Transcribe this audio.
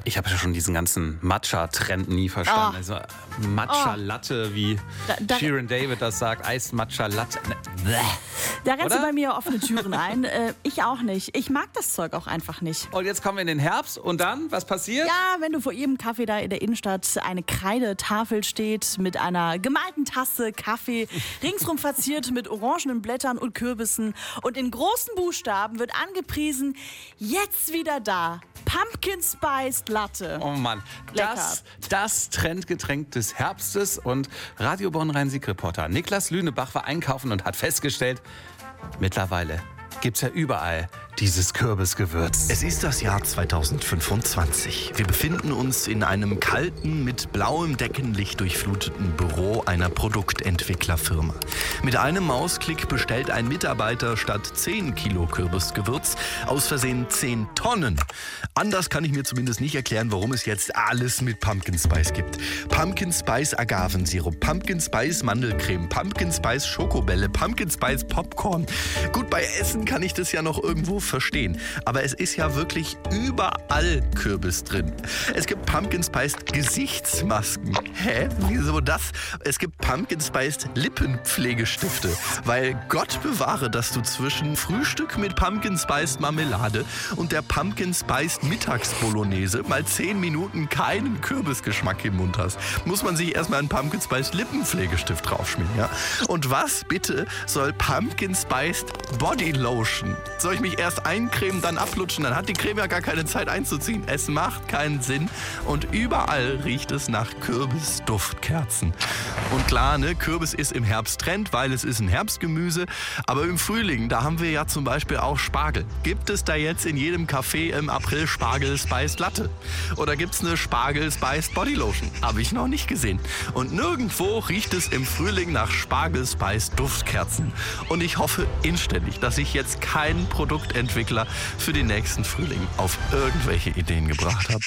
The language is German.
Ich habe ja schon diesen ganzen Matcha-Trend nie verstanden. Also Matcha-Latte, wie Shirin David das sagt, Eis-Matcha-Latte. Da rennst Oder? du bei mir offene Türen ein. Ich auch nicht. Ich mag das Zeug auch einfach nicht. Und jetzt kommen wir in den Herbst und dann, was passiert? Ja, wenn du vor jedem Kaffee da in der Innenstadt eine Kreidetafel steht mit einer gemalten Tasse Kaffee, ringsrum verziert mit orangenen Blättern und Kürbissen und in großen Buchstaben wird angepriesen, jetzt wieder da, Pumpkin Spiced Latte. Oh Mann, Lecker. das Trendgetränk des Herbstes. Und Radio Bonn-Rhein-Sieg-Reporter Niklas Lünebach war einkaufen und hat festgestellt, mittlerweile gibt's ja überall dieses Kürbisgewürz. Es ist das Jahr 2025. Wir befinden uns in einem kalten, mit blauem Deckenlicht durchfluteten Büro einer Produktentwicklerfirma. Mit einem Mausklick bestellt ein Mitarbeiter statt 10 Kilo Kürbisgewürz aus Versehen 10 Tonnen. Anders kann ich mir zumindest nicht erklären, warum es jetzt alles mit Pumpkin Spice gibt. Pumpkin Spice Agavensirup, Pumpkin Spice Mandelcreme, Pumpkin Spice Schokobälle, Pumpkin Spice Popcorn. Gut, bei Essen kann ich das ja noch irgendwo verstehen. Aber es ist ja wirklich überall Kürbis drin. Es gibt Pumpkin Spiced Gesichtsmasken. Hä? Wieso das? Es gibt Pumpkin Spiced Lippenpflegestifte. Weil Gott bewahre, dass du zwischen Frühstück mit Pumpkin Spiced Marmelade und der Pumpkin Spiced Mittagsbolognese mal 10 Minuten keinen Kürbisgeschmack im Mund hast. Muss man sich erstmal einen Pumpkin Spiced Lippenpflegestift draufschmieren, ja? Und was bitte soll Pumpkin Spiced Body Lotion? Soll ich mich erst eincremen, dann ablutschen? Dann hat die Creme ja gar keine Zeit einzuziehen. Es macht keinen Sinn. Und überall riecht es nach Kürbisduftkerzen. Und klar, ne, Kürbis ist im Herbst Trend, weil es ist ein Herbstgemüse. Aber im Frühling, da haben wir ja zum Beispiel auch Spargel. Gibt es da jetzt in jedem Café im April Spargel-Spiced Latte? Oder gibt es eine Spargel-Spiced Body Lotion? Habe ich noch nicht gesehen. Und nirgendwo riecht es im Frühling nach Spargel-Spiced Duftkerzen. Und ich hoffe inständig, dass ich jetzt keinen Produktentwickler für den nächsten Frühling auf irgendwelche Ideen gebracht habe.